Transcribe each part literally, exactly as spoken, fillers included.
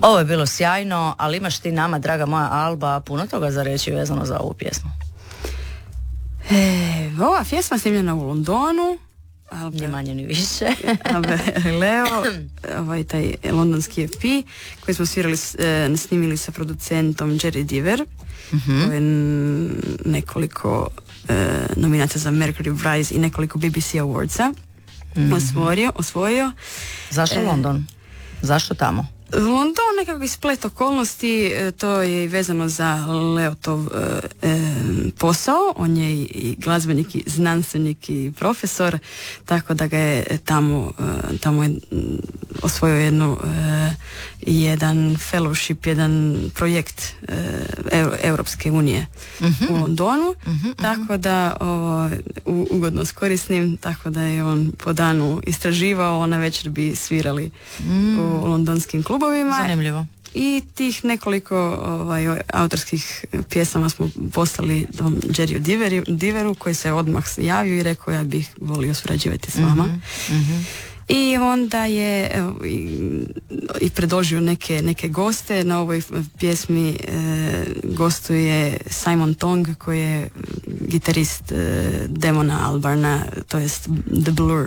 Ovo je bilo sjajno, ali imaš ti nama, draga moja Alba, puno toga za reći vezano za ovu pjesmu. E, ova pjesma snimljena u Londonu. Ni manje ni više. Leo, ovaj taj londonski E P koji smo svirali, e, snimili sa producentom Jerry Diver, mm-hmm. koji je nekoliko e, nominacija za Mercury Prize i nekoliko B B C Awardsa mm-hmm. osvojio, osvojio. Zašto e, London? Zašto tamo? London, nekako splet okolnosti, to je vezano za Leotov e, posao. On je i, i glazbenik, i znanstvenik, i profesor, tako da ga je tamo, tamo je osvojio jednu, e, jedan fellowship, jedan projekt e, Europske unije uh-huh. u Londonu, uh-huh. tako da o, u, ugodno skorisnim, tako da je on po danu istraživao, ona večer bi svirali mm. u londonskim klubovima. Zanimljivo. I tih nekoliko ovaj, autorskih pjesama smo poslali dom Jerryu Diveru, Diveru koji se odmah javio i rekao ja bih volio surađivati s vama. Mm-hmm. Mm-hmm. I onda je evo, i, i predložio neke, neke goste. Na ovoj pjesmi e, gostuje Simon Tong koji je gitarist e, Damona Albarna, to jest The Blur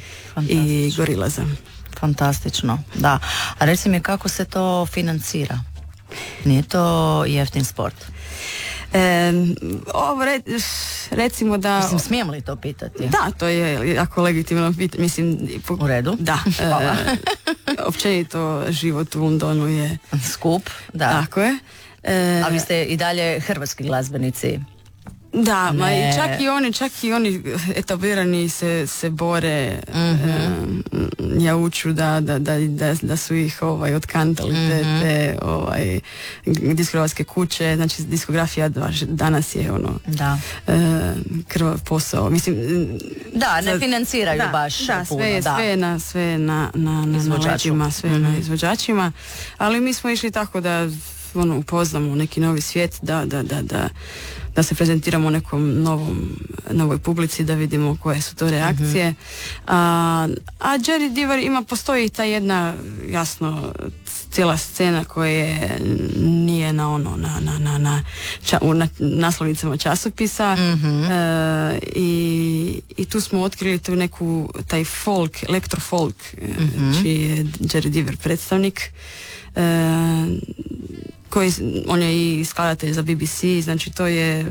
i Gorillaza. Fantastično, da. A reci mi kako se to financira? Nije to jeftin sport? E, ovo re, recimo da... Mislim, smijem li to pitati? Da, to je jako legitimno pitanje. Mislim, po, u redu? Da. Hvala. E, općenito život u Londonu je... skup, da. Tako je. E, a vi ste i dalje hrvatski glazbenici? Da, ma i čak i oni, čak i oni etablirani se, se bore, mm-hmm. e, ja uču da, da, da, da, da su ih ovaj, otkantali te, mm-hmm. te ovaj, diskografske kuće, znači diskografija danas je ono da. E, krvav posao, mislim da, ne financiraju da, baš da, puno, sve je, da. sve na, sve na, na, na, na leđima, sve mm-hmm. na izvođačima, ali mi smo išli tako da ono, upoznamo neki novi svijet, da, da, da, da da se prezentiramo nekom novom, novoj publici, da vidimo koje su to reakcije. Mm-hmm. A, a Jerry Diver ima, postoji ta jedna, jasno, cijela scena koja nije na ono, na, na, na, na, ča, na naslovnicama časopisa mm-hmm. e, i, i tu smo otkrili tu neku, taj folk, elektrofolk, mm-hmm. čiji je Jerry Diver predstavnik. E, koji, on je i skladatelj za B B C, znači to je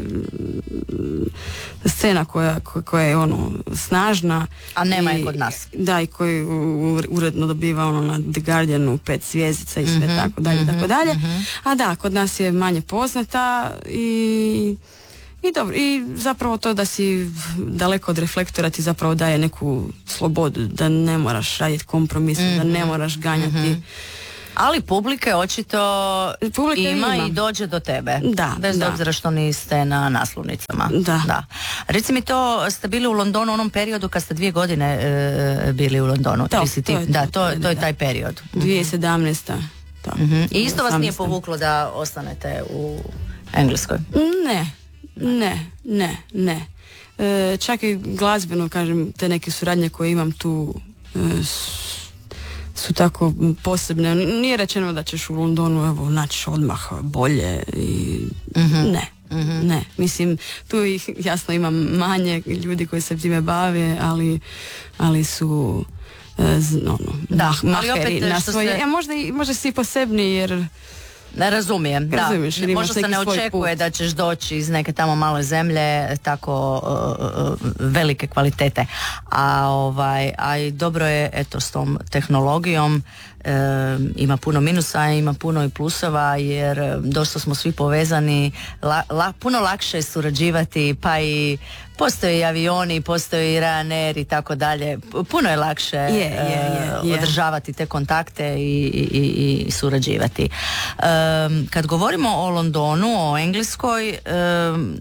scena koja, koja je ono snažna. A nema i, je kod nas. Da, i koji uredno dobiva ono na The Guardianu pet zvjezdica i sve mm-hmm, tako dalje, mm-hmm, tako dalje. Mm-hmm. A da, kod nas je manje poznata i I dobro, i zapravo to da si daleko od reflektora ti zapravo daje neku slobodu, da ne moraš raditi kompromise, mm-hmm. da ne moraš ganjati. Mm-hmm. Ali publike očito publika ima, ima i dođe do tebe. Da, bez da. obzira što niste na naslovnicama. Da. da. Reci mi to, ste bili u Londonu u onom periodu kad ste dvije godine e, bili u Londonu. To, ti, to je, da, to, to, to je da. taj period. dvije tisuće sedamnaeste Da. Mm-hmm. I isto vas nije povuklo da ostanete u Engleskoj? Ne, ne, ne, ne. E, čak i glazbeno, kažem, te neke suradnje koje imam tu e, su tako posebne. Nije rečeno da ćeš u Londonu evo naći odmah bolje i mm-hmm. ne. Mm-hmm. Ne, mislim, tu ih jasno imam manje ljudi koji se time bave, ali, ali su e, ono, da, maheri ali opet na svoje. se... Ja, možda, možda si posebni jer ne razumijem, da. Razumiješ, Možda se ne očekuje da ćeš doći iz neke tamo male zemlje tako uh, velike kvalitete. A ovaj, a i dobro je eto s tom tehnologijom. E, ima puno minusa, ima puno i plusova jer dosta smo svi povezani, la, la, puno lakše je surađivati, pa i postoje i avioni, postoje i Ryanair i tako dalje. Puno je lakše yeah, yeah, yeah, održavati te kontakte i, i, i surađivati. E, kad govorimo o Londonu, o Engleskoj, e,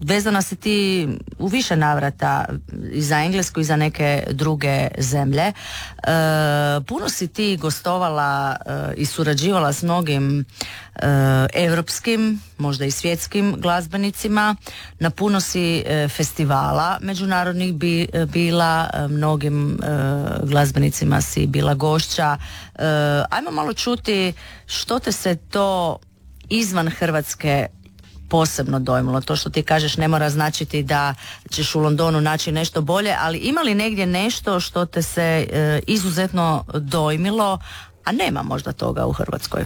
vezana si ti u više navrata i za Englesku i za neke druge zemlje. E, puno si ti gostovala e, i surađivala s mnogim europskim, možda i svjetskim glazbenicima. Na puno si e, festivala međunarodnih bi, bila, e, mnogim e, glazbenicima si bila gošća. E, ajmo malo čuti što te se to izvan Hrvatske posebno dojmilo. To što ti kažeš ne mora značiti da ćeš u Londonu naći nešto bolje, ali ima li negdje nešto što te se e, izuzetno dojmilo, a nema možda toga u Hrvatskoj?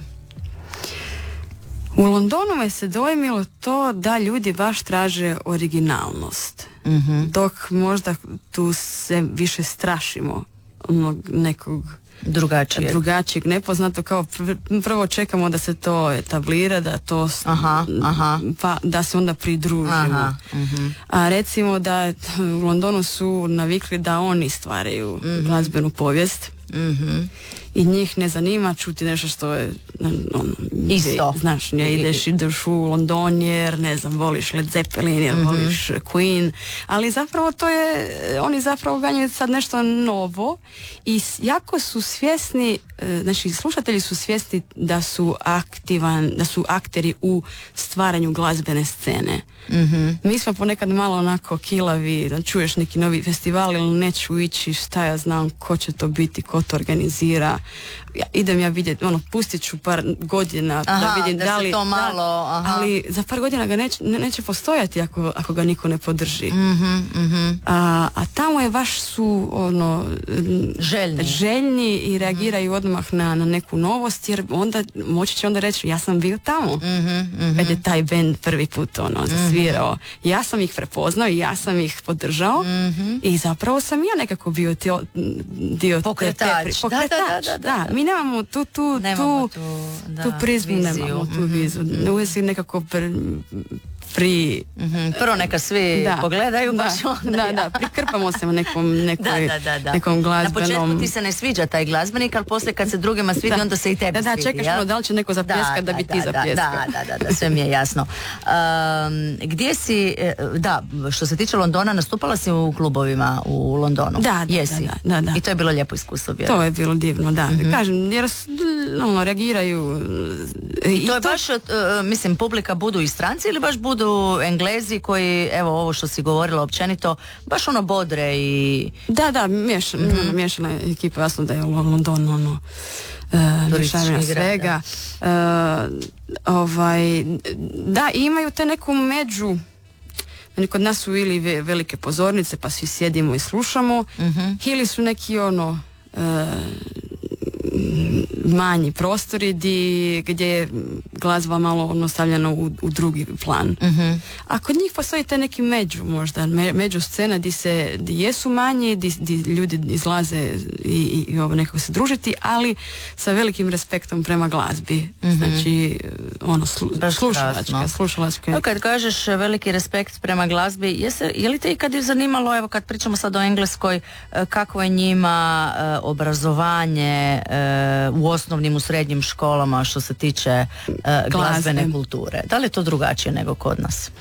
U Londonu me se dojmilo to da ljudi baš traže originalnost. Mm-hmm. Dok možda tu se više strašimo onog nekog drugačijeg. drugačijeg, nepoznato, kao pr- prvo čekamo da se to etablira, da to aha, aha. pa da se onda pridružimo. Aha, uh-huh. A recimo da u Londonu su navikli da oni stvaraju uh-huh. glazbenu povijest. Uh-huh. I njih ne zanima čuti nešto što je on, isto. Znaš, ne ideš, ideš u London jer ne znam, voliš Led Zeppelin jer mm-hmm. voliš Queen, ali zapravo to je, oni zapravo ganjaju sad nešto novo i jako su svjesni, znači slušatelji su svjesni da su aktivan, da su akteri u stvaranju glazbene scene. Mm-hmm. Mi smo ponekad malo onako kilavi, da čuješ neki novi festival ili neću ići, šta ja znam, ko će to biti, ko to organizira. Ja, idem ja vidjeti, ono, pustit ću par godina aha, da vidim da, da li, to malo, da, ali za par godina ga neće, ne, neće postojati ako, ako ga niko ne podrži. Mm-hmm, mm-hmm. A, a tamo je baš su ono željni, željni i reagiraju mm-hmm. odmah na, na neku novost, jer onda moći će onda reći ja sam bio tamo mm-hmm, mm-hmm. kad je taj band prvi put ono zasvirao. Mm-hmm. Ja sam ih prepoznao i ja sam ih podržao mm-hmm. i zapravo sam ja nekako bio dio, dio pokretač. Te, te, pokretač. Da, da, da, da, da. Mi nemamo tu, tu, nemamo tu, tu, da, tu prizmu, viziju. nemamo tu mm-hmm. vizu. Mm-hmm. Uvijek si nekako pri, pri... Mm-hmm. Prvo neka svi da, pogledaju, da, baš onda. Da, da, prikrpamo se nekom, nekoj, da, da, da. nekom glazbenom... Na početku ti se ne sviđa taj glazbenik, ali poslije kad se drugima svidi, da. onda se i tebi da, da, svidi. čekaš ono, da li će neko zapljeskat da, da bi da, ti da, zapljeskao. Da, da, da, da, sve mi je jasno. Um, gdje si, da, što se tiče Londona, nastupala si u klubovima u Londonu? Da, da, Jesi? da, da, da. I to je bilo lijepo iskustvo, vjerujem. To je bilo divno, da. Mm-hmm. Kažem, jer ono, reagiraju... I, I to je to... baš, uh, mislim, publika budu i stranci ili baš budu Englezi koji, evo ovo što si govorila općenito, baš ono bodre i... Da, da, miješana, mm-hmm. miješana ekipa, jasno da je u Londonu ono... Uh, mješavina svega. Uh, ovaj, da, imaju te neku među... Kod nas su ili velike pozornice pa svi sjedimo i slušamo, mm-hmm. ili su neki ono... Uh, manji prostori di, gdje je glazba malo ono stavljena u, u drugi plan. Mm-hmm. A kod njih postoji te neki među možda, me, među scena di se di jesu manji, di, di ljudi izlaze i, i, i ovo nekako se družiti, ali sa velikim respektom prema glazbi. Mm-hmm. Znači ono slu, slušalačka, slušalačka. No, kad kažeš veliki respekt prema glazbi, je, se, je li te ikad zanimalo, evo kad pričamo sad o Engleskoj, kako je njima obrazovanje u osnovnim, u srednjim školama što se tiče uh, glazbene kulture. Da li je to drugačije nego kod nas?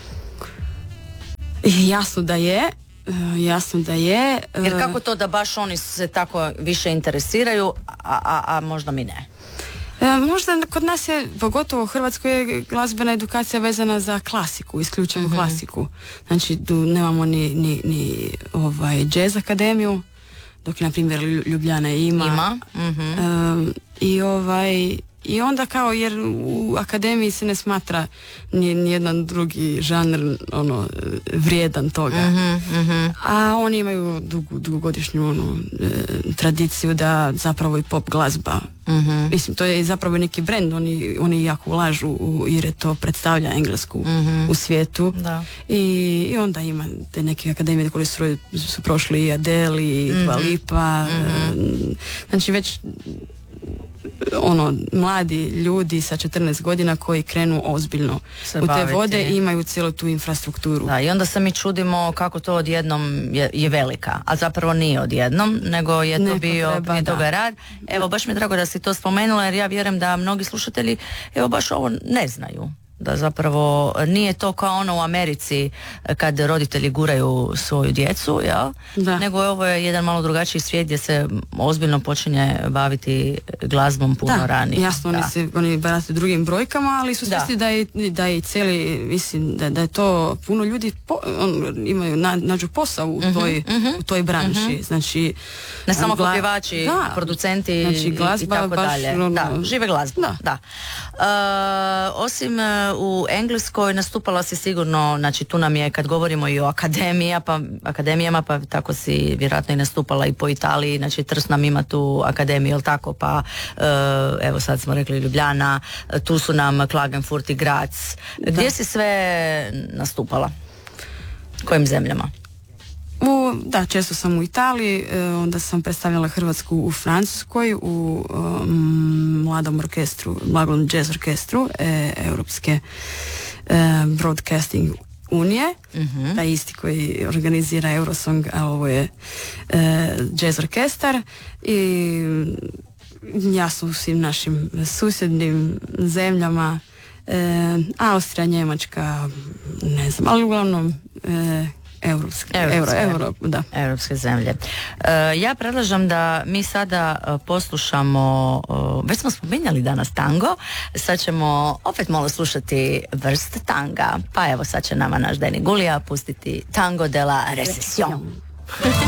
Jasno da je. Uh, jasno da je. Uh, Jer kako to da baš oni se tako više interesiraju, a, a, a možda mi ne? E, možda kod nas je, pogotovo u Hrvatskoj, je glazbena edukacija vezana za klasiku, isključivo mm-hmm. klasiku. Znači, tu nemamo ni, ni, ni ovaj, jazz akademiju, dok na primjer Ljubljana ima. Ima. Mm-hmm. Um, I ovaj i onda kao jer u akademiji se ne smatra ni, ni jedan drugi žanr ono vrijedan toga. Mm-hmm, mm-hmm. A oni imaju dugu, dugogodišnju ono, e, tradiciju da zapravo i pop glazba. Mm-hmm. Mislim, to je zapravo neki brend, oni, oni jako ulažu u, jer je to predstavlja Englesku mm-hmm. u svijetu. Da. I, I onda ima te neke akademije koje su, su prošli i Adele i mm-hmm. Dua Lipa. Mm-hmm. Znači već ono, mladi ljudi sa četrnaest godina koji krenu ozbiljno se u te baviti. Vode i imaju cijelu tu infrastrukturu. Da, i onda se mi čudimo kako to odjednom je, je velika, a zapravo nije odjednom, nego je to Neko bio treba, prije toga rad. Evo, baš mi je drago da si to spomenula, jer ja vjerujem da mnogi slušatelji, evo, baš ovo ne znaju. da zapravo nije to kao ono u Americi kad roditelji guraju svoju djecu, jel? Da. Nego ovo je jedan malo drugačiji svijet gdje se ozbiljno počinje baviti glazbom puno da, ranije. Jasno, da. oni se oni barate drugim brojkama, ali su svjesni da. da je da je cijeli, mislim da, da je to puno ljudi po, on, imaju na, nađu posao u toj uh-huh. u toj branši. Uh-huh. Znači ne samo gla... kopjevači, da. producenti znači, glazba, i tako baš, dalje. ono... Da, žive glazba. Da. Da. Uh, osim uh, u Engleskoj nastupala si sigurno, znači tu nam je kad govorimo i o akademija, pa, akademijama, pa tako si vjerojatno i nastupala i po Italiji, znači Trst nam ima tu akademiju, jel tako, pa uh, evo sad smo rekli Ljubljana, tu su nam Klagenfurt i Graz. Gdje da. si sve nastupala? Kojim zemljama? U, da, često sam u Italiji, onda sam predstavljala Hrvatsku u Francuskoj, u um, mladom orkestru, mladom jazz orkestru e, Europske e, Broadcasting Unije, uh-huh. taj isti koji organizira Eurosong, a ovo je e, jazz orkestar i jasno u svim našim susjednim zemljama, e, Austrija, Njemačka, ne znam, ali uglavnom e, Europske, Europske, euro, euro, da. Europske zemlje. E, ja predlažem da mi sada poslušamo, već smo spominjali danas tango, sad ćemo opet malo slušati vrst tanga, pa evo sad će nama naš Deni Gulija pustiti Tango de la Recesión.